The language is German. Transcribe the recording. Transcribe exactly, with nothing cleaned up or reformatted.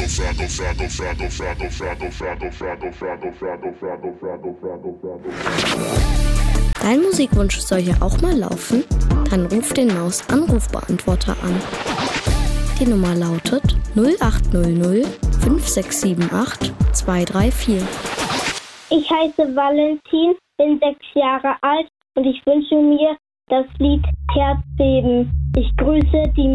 Dein Musikwunsch soll ja auch mal laufen? Dann ruf den Maus-Anrufbeantworter an. Die Nummer lautet null acht null null fünf sechs sieben acht zwei drei vier. Ich heiße Valentin, bin sechs Jahre alt und ich wünsche mir das Lied Herzbeben. Ich grüße die